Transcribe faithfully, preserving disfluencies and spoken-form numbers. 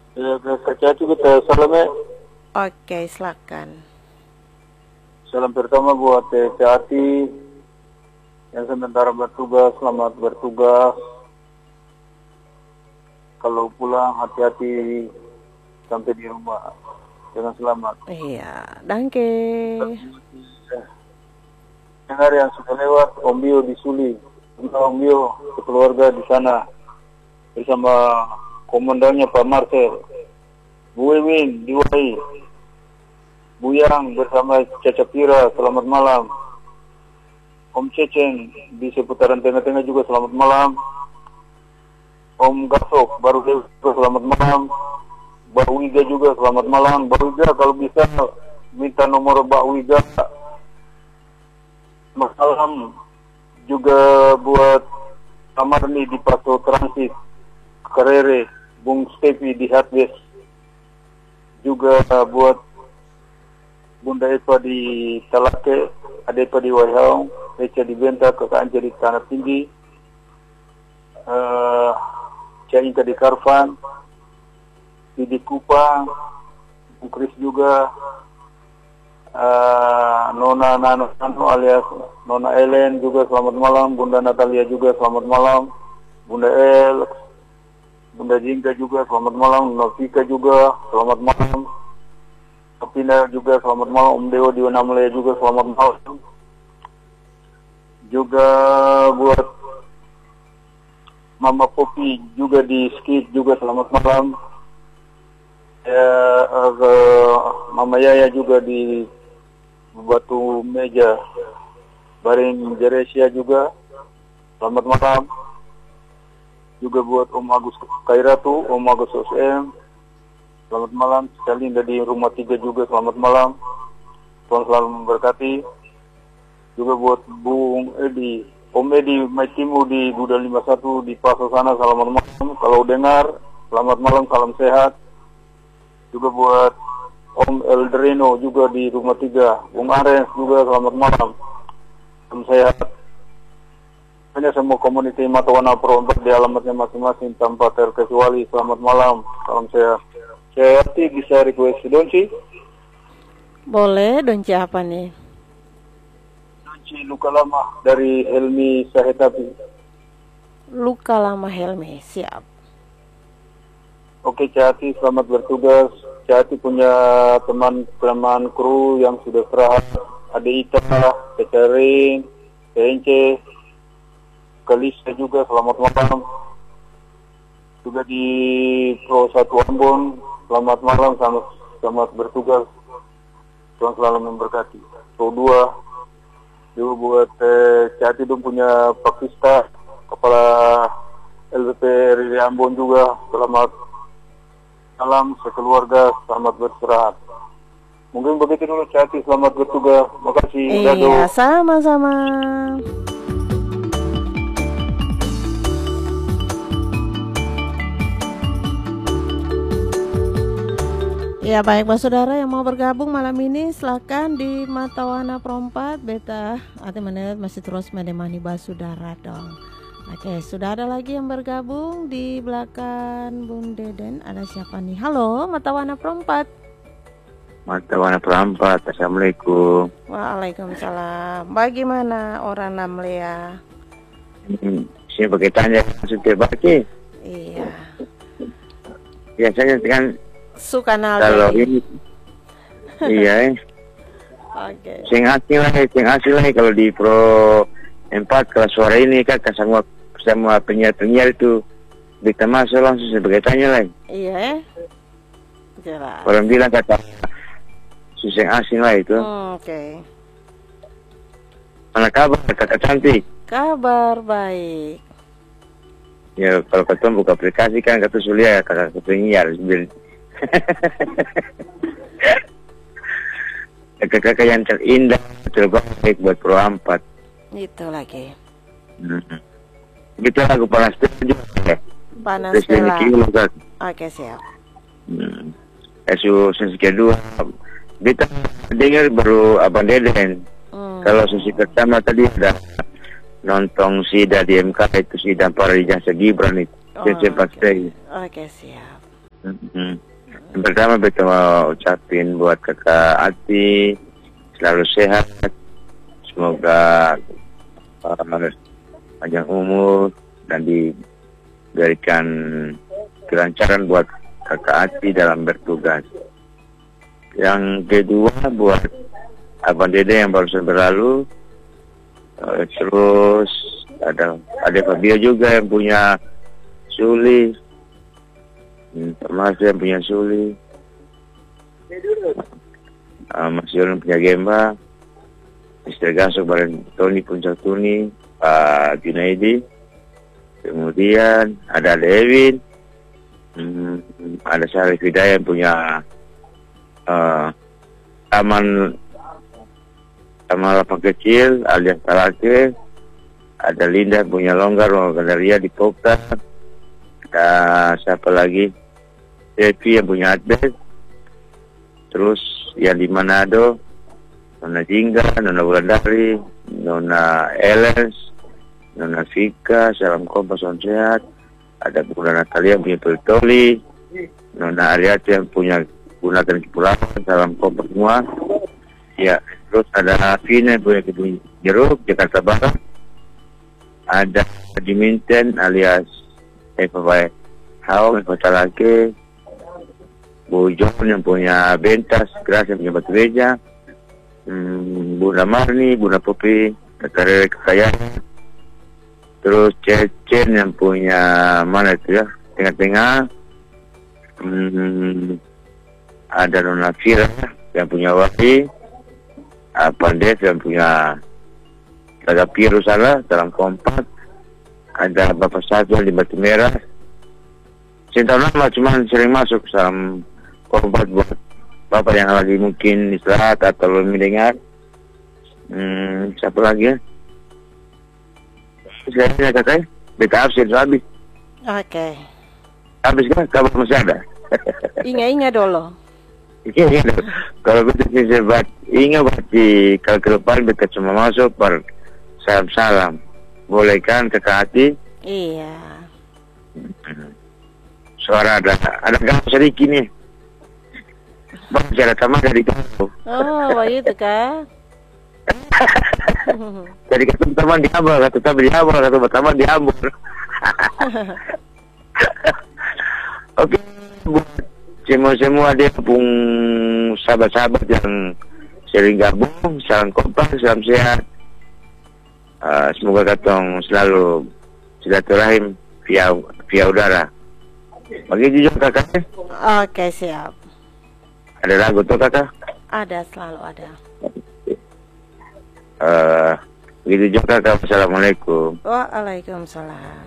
Ya, Kak kita salamnya. Oke, silakan. Salam pertama buat Teh Cati yang sementara bertugas, selamat bertugas. Kalau pulang hati-hati sampai di rumah dengan selamat. Iya, danke. Dengar yang sudah lewat, Om Bio di Suli, Om Bio keluarga di sana bersama komandannya Pak Marcel, Bu Ewin di Wai, Bu Yang bersama Caca Pira, selamat malam. Om Ceceng di seputaran tengah-tengah juga selamat malam. Om Gasok baru juga selamat malam. Mbak Wiga juga selamat malam. Mbak Wiga kalau bisa minta nomor Mbak Wiga. Malam juga buat Amarni di Paso Transit, Karere, Bung Stepi di Hatbes, juga buat Bunda Eva di Talake, Ade Eva di Waihaung, Eca di Benta, Kakak Anja di Tanah Tinggi, uh, Cainka di Karvan, di Kupang, Bung Kris juga, uh, Nona Nano alias Nona Ellen juga selamat malam, Bunda Natalia juga selamat malam, Bunda El, Bunda Jingga juga selamat malam, Novika juga selamat malam, Kapina juga selamat malam, Om Dewa di Wanamlaya juga selamat malam, juga buat Mama Popi juga di Skip juga selamat malam, ya, uh, Mama Yaya juga di Batu Meja, Baring Jeresia juga selamat malam, juga buat Om Agus Kairatu, Om Agus S M selamat malam, Salinda di Rumah Tiga juga selamat malam, Tuhan selalu memberkati, juga buat Bung Edi, Om Edi Maitimu di Buda lima puluh satu di Paso sana selamat malam, kalau dengar selamat malam, salam sehat, juga buat Om Eldrino juga di Rumah Tiga, Bung Ares juga selamat malam, salam sehat. Hanya semua komuniti Mata Wana Perompak di alamatnya masing-masing tanpa terkecuali selamat malam, salam sehat. Saya bisa request donci? Boleh, donci apa nih? Donci luka lama dari Helmi Sahetapi. Luka lama Helmi, siap. Oke Cati, selamat bertugas. Cati punya teman-teman kru yang sudah istirahat. Ade Ita, Kecering, T N C, Kalista juga selamat malam. Juga di Pro satu Ambon, selamat malam, selamat, selamat bertugas. Tuhan selalu memberkati. Pro dua juga buat eh, Cati dong punya Pakistan, kepala L B P Riri Ambon juga selamat malam sekeluarga, selamat beristirahat. Mungkin begitu dulu Cati, selamat bertugas. Makasih. Iya, sama-sama. Ya baik Pak Saudara yang mau bergabung malam ini silakan di Mata Wana Perompat Beta Ati menit masih terus menemani Basudara dong. Oke, sudah ada lagi yang bergabung di belakang Bung Deden. Ada siapa nih? Halo, Mata Wana Perompat. Mata Wana Perompat, Assalamualaikum. Waalaikumsalam. Bagaimana orang Namlea? Hmm, saya pakai tanya maksudnya bagi. Iya. Biasanya kan suka nal kalau ini iya eh. Oke. Sing asing lah, sing asing lah kalau di Pro empat kelas suara ini kan semua semua penyiar-penyiar itu kita masuk langsung sebagai tanya lah. Iya. Jelas. Orang bilang kata suseng asing lah itu. Hmm, Oke. Okay. Mana kabar kakak cantik? Kabar baik. Ya kalau ketemu buka aplikasi kan kata sulia kakak penyiar. Kakak-kakak yang terindah terbaik buat Pro empat. Itu lagi. Hmm. Gitu lagu panas juga ya. Panas Stella. Oke siap. Hmm. Esu sesi kedua kita dengar baru Abang Deden. Hmm. Kalau sesi pertama tadi udah nonton Sida di M K itu Sida para di Jasa Gibran itu. Oh, Oke okay. okay, siap. Mm-hmm. Yang pertama beta mau ucapin buat kakak Ati selalu sehat, semoga uh, panjang umur dan diberikan kelancaran buat kakak Ati dalam bertugas. Yang kedua buat Abang Dede yang barusan berlalu, uh, terus ada ada Fabio juga yang punya Suli. Mas yang punya Suli, uh, Mas Yonan punya Gemba, Mister Gasok bareng Tony Puncak Tuni, Pak Junaidi, kemudian ada Lewin, hmm, ada Syarif Hidayah yang punya uh, taman taman lapang kecil alias Talake, ada Linda punya Longgar, Longgar Gandaria di Kota. Uh, siapa lagi? Devi yang punya Adbet. Terus yang di Manado, Nona Jingga, Nona Wulandari, Nona Eles, Nona Vika, salam kompas on sehat. Ada Bunda Natalia yang punya Pelitoli, Nona Ariati yang punya gunakan kepulauan, salam kompas semua. Ya, terus ada Vina yang punya kebun jeruk, Jakarta Barat. Ada Diminten alias Eva Baik Hao, Eva Talake, Bu John yang punya Bentas, Gras yang punya Batu Beja, hmm, Bunda Marni, Bunda Popi, Kakak Kekayaan, terus Cecen yang punya mana itu ya, tengah-tengah, hmm, ada Nona Fira yang punya Wati, Pandes yang punya Laga Piru salah, dalam kompak. Ada Bapak Satu di Batu Merah. Cinta lama cuman sering masuk salam kompak buat Bapak yang lagi mungkin istirahat atau belum mendengar. Hmm, siapa lagi ya? Selanjutnya kakak, beta absen habis. Oke. Habis kan? Kabar masih ada? Ingat-ingat dulu. Iya, kalau beta sih buat ingat berarti kalau ke depan beta cuma masuk per salam-salam. Boleh kan kakak Ati? Iya. Hmm. Suara ada ada gak sedikit nih. Bang, ada taman dari kamu. Oh, begitu kah? Jadi kata teman di Ambon, kata teman di Ambon, kata teman di Ambon. Oke, buat semua-semua dia pun sahabat-sahabat yang sering gabung, salam kompak, salam sehat. Uh, semoga katong selalu silaturahim via via udara. Bagi juga kakak. Oke, siap. Ada lagu tuh kakak? Ada, selalu ada. Uh, begitu juga kakak. Assalamualaikum. Waalaikumsalam.